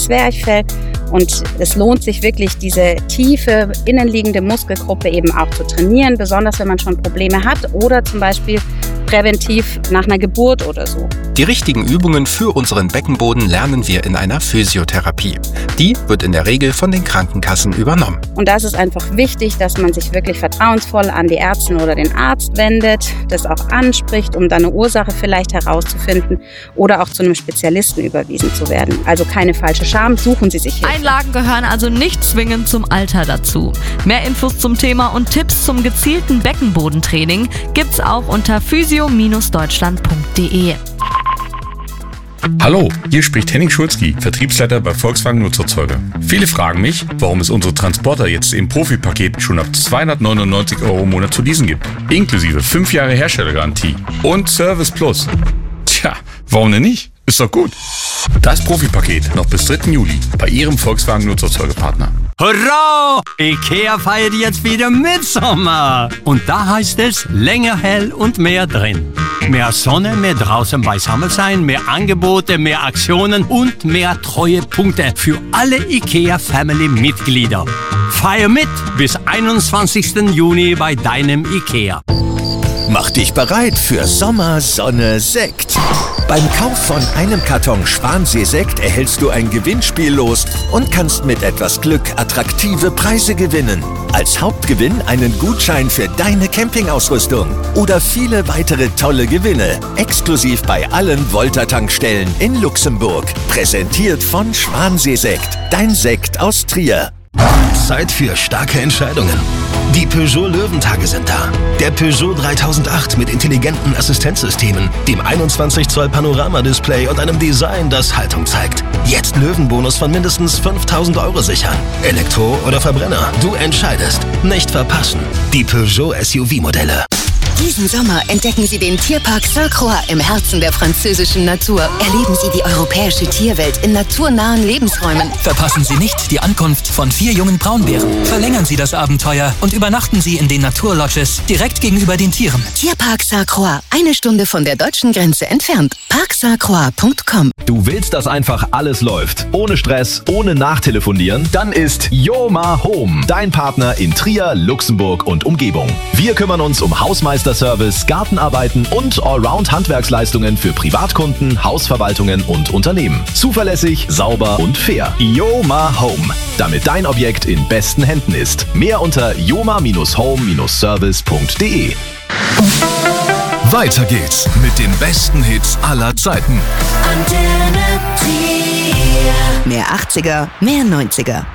Zwerchfell. Und es lohnt sich wirklich, diese tiefe, innenliegende Muskelgruppe eben auch zu trainieren, besonders wenn man schon Probleme hat oder zum Beispiel präventiv nach einer Geburt oder so. Die richtigen Übungen für unseren Beckenboden lernen wir in einer Physiotherapie. Die wird in der Regel von den Krankenkassen übernommen. Und da ist es einfach wichtig, dass man sich wirklich vertrauensvoll an die Ärztin oder den Arzt wendet, das auch anspricht, um dann eine Ursache vielleicht herauszufinden oder auch zu einem Spezialisten überwiesen zu werden. Also keine falsche Scham, suchen Sie sich Hilfe. Einlagen gehören also nicht zwingend zum Alter dazu. Mehr Infos zum Thema und Tipps zum gezielten Beckenbodentraining gibt's auch unter physio-deutschland.de. Hallo, hier spricht Henning Schulzki, Vertriebsleiter bei Volkswagen Nutzerzeuge. Viele fragen mich, warum es unsere Transporter jetzt im Profipaket schon ab 299 € im Monat zu leasen gibt. Inklusive 5 Jahre Herstellergarantie und Service Plus. Tja, warum denn nicht? Ist doch gut. Das Profipaket noch bis 3. Juli bei Ihrem Volkswagen Nutzerzeugepartner. Hurra! IKEA feiert jetzt wieder Mitsommer. Und da heißt es länger hell und mehr drin. Mehr Sonne, mehr draußen beisammen sein, mehr Angebote, mehr Aktionen und mehr Treuepunkte für alle IKEA-Family-Mitglieder. Feier mit bis 21. Juni bei deinem IKEA. Mach dich bereit für Sommer, Sonne, Sekt. Beim Kauf von einem Karton Schwansee-Sekt erhältst du ein Gewinnspiel los und kannst mit etwas Glück attraktive Preise gewinnen. Als Hauptgewinn einen Gutschein für deine Campingausrüstung oder viele weitere tolle Gewinne. Exklusiv bei allen Volta-Tankstellen in Luxemburg. Präsentiert von Schwansee-Sekt, dein Sekt aus Trier. Zeit für starke Entscheidungen. Die Peugeot Löwentage sind da. Der Peugeot 3008 mit intelligenten Assistenzsystemen, dem 21 Zoll Panoramadisplay und einem Design, das Haltung zeigt. Jetzt Löwenbonus von mindestens 5.000 € sichern. Elektro oder Verbrenner, du entscheidest. Nicht verpassen. Die Peugeot SUV-Modelle. Diesen Sommer entdecken Sie den Tierpark Sainte-Croix im Herzen der französischen Natur. Erleben Sie die europäische Tierwelt in naturnahen Lebensräumen. Verpassen Sie nicht die Ankunft von 4 jungen Braunbären. Verlängern Sie das Abenteuer und übernachten Sie in den Naturlodges direkt gegenüber den Tieren. Tierpark Sainte-Croix, 1 Stunde von der deutschen Grenze entfernt. parksarcroix.com. Du willst, dass einfach alles läuft, ohne Stress, ohne Nachtelefonieren? Dann ist Yoma Home dein Partner in Trier, Luxemburg und Umgebung. Wir kümmern uns um Hausmeisterservice, Gartenarbeiten und Allround-Handwerksleistungen für Privatkunden, Hausverwaltungen und Unternehmen. Zuverlässig, sauber und fair. Yoma Home, damit dein Objekt in besten Händen ist. Mehr unter yoma-home-service.de. Weiter geht's mit den besten Hits aller Zeiten. Mehr 80er, mehr 90er.